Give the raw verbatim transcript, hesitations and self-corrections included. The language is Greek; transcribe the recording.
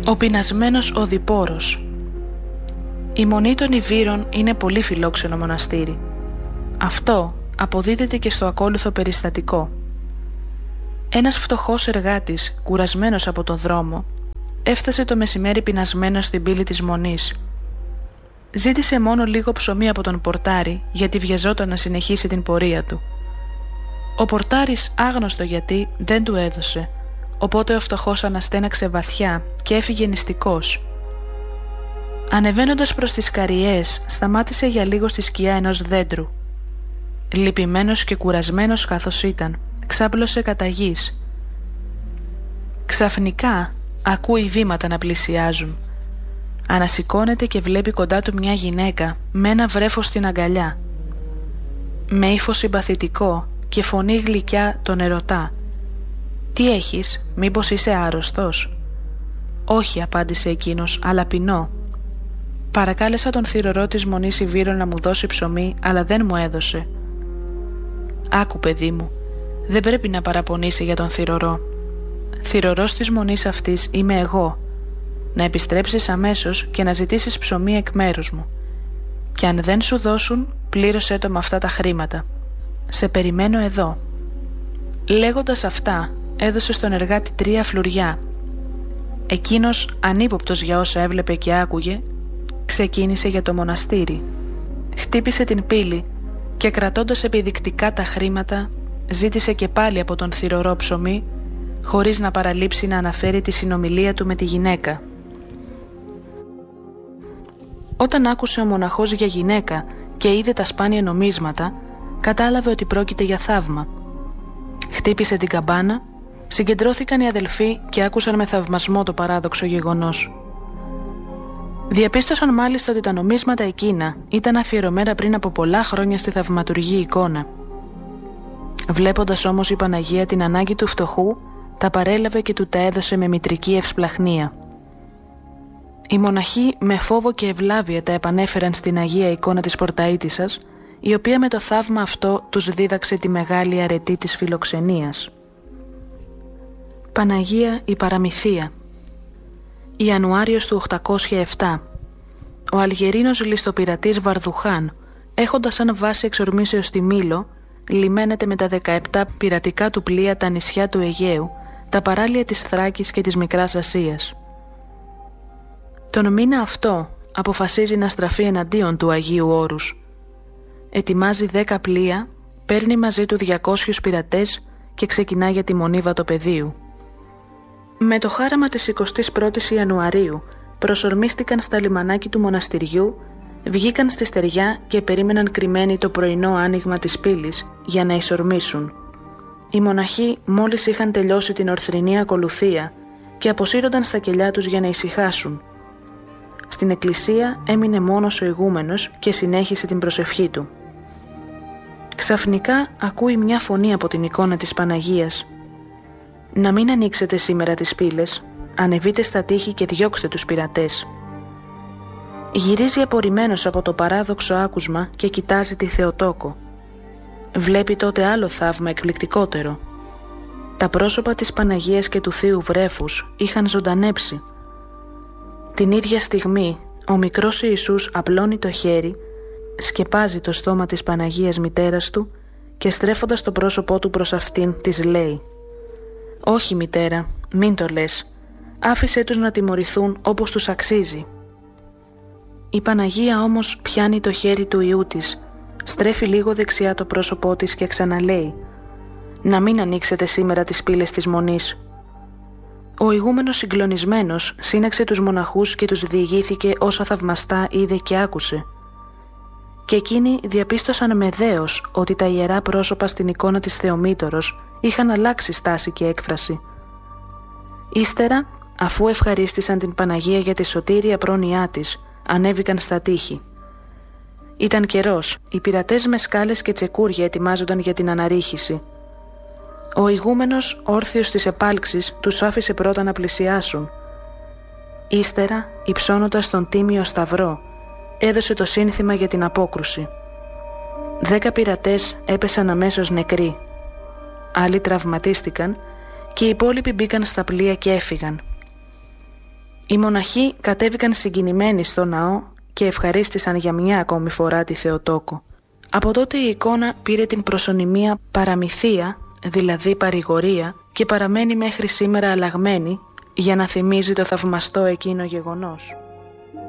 Ο πεινασμένος οδηπόρος. Η Μονή των Ιβύρων είναι πολύ φιλόξενο μοναστήρι. Αυτό αποδίδεται και στο ακόλουθο περιστατικό. Ένας φτωχός εργάτης, κουρασμένος από τον δρόμο, έφτασε το μεσημέρι πεινασμένος στην πύλη της Μονής. Ζήτησε μόνο λίγο ψωμί από τον πορτάρι, γιατί βιαζόταν να συνεχίσει την πορεία του. Ο πορτάρης, άγνωστο γιατί, δεν του έδωσε, οπότε ο φτωχός αναστέναξε βαθιά και έφυγε νηστικός. Ανεβαίνοντας προς τις καριές, σταμάτησε για λίγο στη σκιά ενός δέντρου. Λυπημένος και κουρασμένος καθώς ήταν, ξάπλωσε κατά γης. Ξαφνικά ακούει βήματα να πλησιάζουν. Ανασηκώνεται και βλέπει κοντά του μια γυναίκα με ένα βρέφος στην αγκαλιά. Με ύφος συμπαθητικό και φωνή γλυκιά τον ερωτά. «Τι έχεις, μήπως είσαι άρρωστος?» «Όχι», απάντησε εκείνος, «αλλά πεινώ». Παρακάλεσα τον θυρωρό της Μονής Ιβύρων να μου δώσει ψωμί, αλλά δεν μου έδωσε. «Άκου, παιδί μου, δεν πρέπει να παραπονείσαι για τον θυρωρό. Θυρωρός της Μονής αυτής είμαι εγώ. Να επιστρέψεις αμέσως και να ζητήσεις ψωμί εκ μέρους μου. Και αν δεν σου δώσουν, πλήρωσέ το με αυτά τα χρήματα. Σε περιμένω εδώ». Λέγοντας αυτά, έδωσε στον εργάτη τρία φλουριά. Εκείνος, ανύποπτος για όσα έβλεπε και άκουγε, ξεκίνησε για το μοναστήρι. Χτύπησε την πύλη και κρατώντας επιδεικτικά τα χρήματα, ζήτησε και πάλι από τον θυρωρό ψωμί, χωρίς να παραλείψει να αναφέρει τη συνομιλία του με τη γυναίκα. Όταν άκουσε ο μοναχός για γυναίκα και είδε τα σπάνια νομίσματα, κατάλαβε ότι πρόκειται για θαύμα. Χτύπησε την καμπάνα, συγκεντρώθηκαν οι αδελφοί και άκουσαν με θαυμασμό το παράδοξο γεγονός. Διαπίστωσαν μάλιστα ότι τα νομίσματα εκείνα ήταν αφιερωμένα πριν από πολλά χρόνια στη θαυματουργή εικόνα. Βλέποντας όμως η Παναγία την ανάγκη του φτωχού, τα παρέλαβε και του τα έδωσε με μητρική ευσπλαχνία. Οι μοναχοί με φόβο και ευλάβεια τα επανέφεραν στην Αγία εικόνα της Πορταΐτισσας, η οποία με το θαύμα αυτό τους δίδαξε τη μεγάλη αρετή της φιλοξενίας. Παναγία η Παραμυθία. Ιανουάριος του οκτακόσια επτά. Ο Αλγερίνος ληστοπειρατής Βαρδουχάν, έχοντας σαν βάση εξορμήσεως τη Μήλο, λιμένεται με τα δεκαεπτά πειρατικά του πλοία τα νησιά του Αιγαίου, τα παράλια της Θράκης και της Μικράς Ασίας. Τον μήνα αυτό αποφασίζει να στραφεί εναντίον του Αγίου Όρους. Ετοιμάζει δέκα πλοία, παίρνει μαζί του διακόσιους πειρατές και ξεκινά για τη Μονή Βατοπεδίου. Με το χάραμα της εικοστής πρώτης Ιανουαρίου προσορμίστηκαν στα λιμανάκι του μοναστηριού, βγήκαν στη στεριά και περίμεναν κρυμμένοι το πρωινό άνοιγμα της πύλης για να εισορμήσουν. Οι μοναχοί μόλις είχαν τελειώσει την ορθρινή ακολουθία και αποσύρονταν στα κελιά τους για να ησυχάσουν. Στην εκκλησία έμεινε μόνος ο ηγούμενος και συνέχισε την προσευχή του. Ξαφνικά ακούει μια φωνή από την εικόνα της Παναγίας. «Να μην ανοίξετε σήμερα τις πύλες, ανεβείτε στα τείχη και διώξτε τους πειρατές». Γυρίζει απορριμμένος από το παράδοξο άκουσμα και κοιτάζει τη Θεοτόκο. Βλέπει τότε άλλο θαύμα εκπληκτικότερο. Τα πρόσωπα της Παναγίας και του Θείου Βρέφους είχαν ζωντανέψει. Την ίδια στιγμή ο μικρός Ιησούς απλώνει το χέρι, σκεπάζει το στόμα της Παναγίας μητέρας του και στρέφοντας το πρόσωπό του προς αυτήν της λέει «Όχι μητέρα, μην το λες, άφησέ τους να τιμωρηθούν όπως τους αξίζει». Η Παναγία όμως πιάνει το χέρι του Υιού της, στρέφει λίγο δεξιά το πρόσωπό της και ξαναλέει «Να μην ανοίξετε σήμερα τις πύλες της Μονής». Ο ηγούμενος συγκλονισμένος σύναξε τους μοναχούς και τους διηγήθηκε όσα θαυμαστά είδε και άκουσε. Και εκείνοι διαπίστωσαν με δέος ότι τα ιερά πρόσωπα στην εικόνα της Θεομήτωρος είχαν αλλάξει στάση και έκφραση. Ύστερα, αφού ευχαρίστησαν την Παναγία για τη σωτήρια πρόνοιά της, ανέβηκαν στα τείχη. Ήταν καιρός, οι πειρατές με σκάλες και τσεκούρια ετοιμάζονταν για την αναρρίχηση. Ο ηγούμενος, όρθιος της επάλξης, τους άφησε πρώτα να πλησιάσουν. Ύστερα, υψώνοντας τον τίμιο σταυρό, έδωσε το σύνθημα για την απόκρουση. Δέκα πειρατές έπεσαν αμέσως νεκροί. Άλλοι τραυματίστηκαν και οι υπόλοιποι μπήκαν στα πλοία και έφυγαν. Οι μοναχοί κατέβηκαν συγκινημένοι στο ναό και ευχαρίστησαν για μια ακόμη φορά τη Θεοτόκο. Από τότε η εικόνα πήρε την προσωνυμία παραμυθία, δηλαδή παρηγορία, και παραμένει μέχρι σήμερα αλλαγμένη για να θυμίζει το θαυμαστό εκείνο γεγονός.